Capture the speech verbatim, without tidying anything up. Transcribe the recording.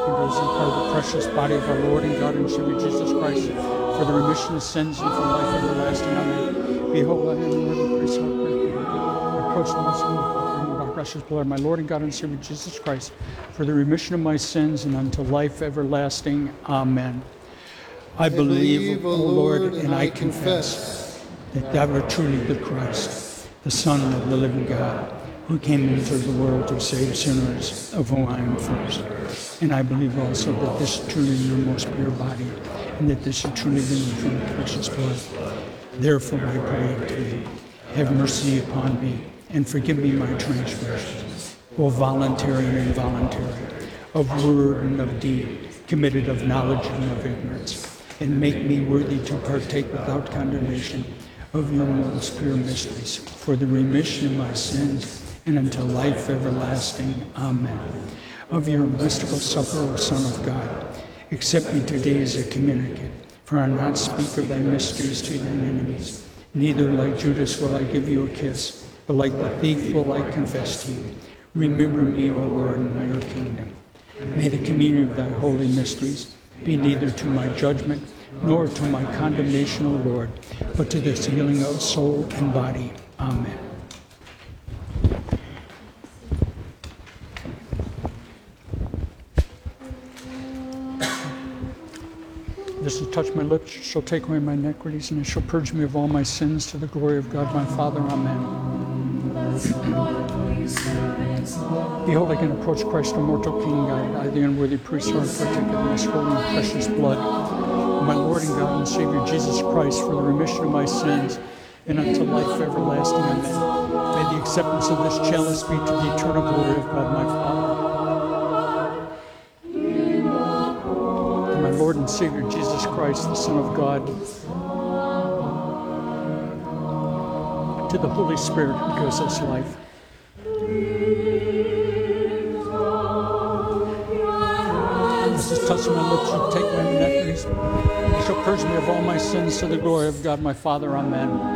partakers in part of the precious body of our Lord and God and Savior Jesus Christ, for the remission of sins and for life everlasting. Amen. Behold, I am the Lord, priest, approach the most holy and precious blood of my Lord and God and Savior Jesus Christ, for the remission of my sins and unto life everlasting. Amen. I believe, O Lord, and I confess that thou art truly the Christ, the Son of the living God, who came into the world to save sinners, of whom I am first. And I believe also that this is truly your most pure body, and that this is truly been from the precious blood. Therefore I pray to thee, have mercy upon me, and forgive me my transgressions, both voluntary and involuntary, of word and of deed, committed of knowledge and of ignorance, and make me worthy to partake without condemnation of your most pure mysteries, for the remission of my sins and unto life everlasting. Amen. Of your mystical supper, O Son of God, accept me today as a communicant, for I will not speak of thy mysteries to thine enemies. Neither like Judas will I give you a kiss, but like the thief will I confess to you. Remember me, O Lord, in your kingdom. May the communion of thy holy mysteries be neither to my judgment nor to my condemnation, O Lord, but to the healing of soul and body. Amen. This will touch my lips, shall take away my iniquities, and it shall purge me of all my sins to the glory of God my Father. Amen. Behold, I can approach Christ, immortal King, God, I, the unworthy priest, who am partaker in this holy and precious blood, my Lord and God and Savior Jesus Christ, for the remission of my sins and unto life everlasting. Amen. May the acceptance of this chalice be to the eternal glory of God my Father. And my Lord and Savior Jesus Christ, the Son of God, to the Holy Spirit who gives us life. This is touching my lips, you take my iniquities, you shall purge me of all my sins to the glory of God my Father. Amen.